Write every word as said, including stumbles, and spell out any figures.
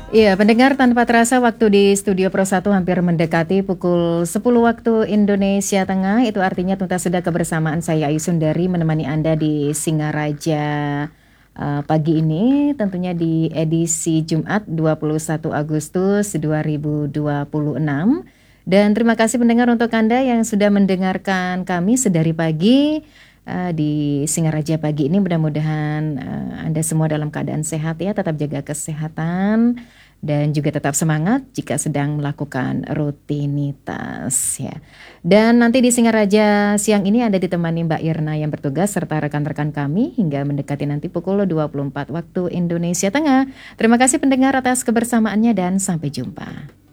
Iya, pendengar tanpa terasa waktu di Studio Pro satu hampir mendekati pukul sepuluh waktu Indonesia Tengah. Itu artinya tuntas sudah kebersamaan saya Ayu Sundari menemani Anda di Singaraja uh, pagi ini. Tentunya di edisi Jumat dua puluh satu Agustus dua ribu dua puluh enam. Dan terima kasih pendengar untuk Anda yang sudah mendengarkan kami sedari pagi. Uh, di Singaraja pagi ini mudah-mudahan uh, Anda semua dalam keadaan sehat ya, tetap jaga kesehatan dan juga tetap semangat jika sedang melakukan rutinitas ya. Dan nanti di Singaraja siang ini Anda ditemani Mbak Irna yang bertugas serta rekan-rekan kami hingga mendekati nanti pukul dua puluh empat waktu Indonesia Tengah. Terima kasih pendengar atas kebersamaannya dan sampai jumpa.